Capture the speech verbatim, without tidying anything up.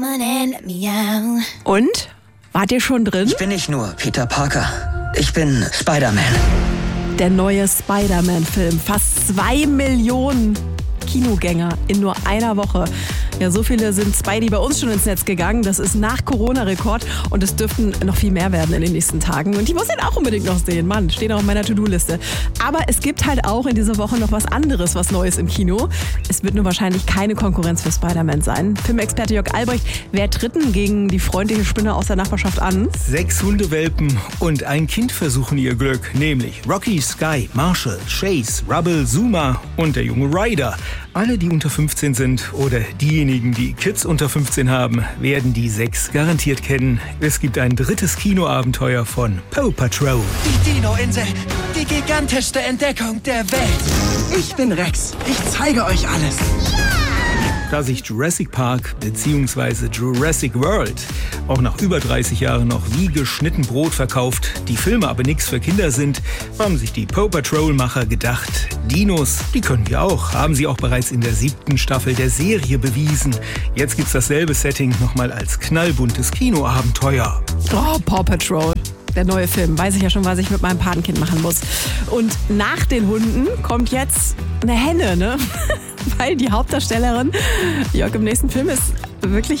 Und? Wart ihr schon drin? Ich bin nicht nur Peter Parker. Ich bin Spider-Man. Der neue Spider-Man-Film. Fast zwei Millionen Kinogänger in nur einer Woche. Ja, so viele sind Spidey bei uns schon ins Netz gegangen. Das ist nach Corona-Rekord und es dürften noch viel mehr werden in den nächsten Tagen. Und ich muss ihn auch unbedingt noch sehen. Mann, stehen auch auf meiner To-Do-Liste. Aber es gibt halt auch in dieser Woche noch was anderes, was Neues im Kino. Es wird nur wahrscheinlich keine Konkurrenz für Spider-Man sein. Filmexperte Jörg Albrecht, wer tritt denn gegen die freundliche Spinne aus der Nachbarschaft an? Sechs Hundewelpen und ein Kind versuchen ihr Glück, nämlich Rocky, Sky, Marshall, Chase, Rubble, Zuma und der junge Ryder. Alle, die unter fünfzehn sind oder diejenigen, die Kids unter fünfzehn haben, werden die sechs garantiert kennen. Es gibt ein drittes Kinoabenteuer von Paw Patrol. Die Dino-Insel, die gigantischste Entdeckung der Welt. Ich bin Rex, ich zeige euch alles. Da sich Jurassic Park bzw. Jurassic World auch nach über dreißig Jahren noch wie geschnitten Brot verkauft, die Filme aber nichts für Kinder sind, haben sich die Paw Patrol-Macher gedacht, Dinos, die können wir auch, haben sie auch bereits in der siebten Staffel der Serie bewiesen. Jetzt gibt's dasselbe Setting nochmal als knallbuntes Kinoabenteuer. Oh, Paw Patrol. Der neue Film. Weiß ich ja schon, was ich mit meinem Patenkind machen muss. Und nach den Hunden kommt jetzt eine Henne, ne? Weil die Hauptdarstellerin, Jörg, im nächsten Film ist wirklich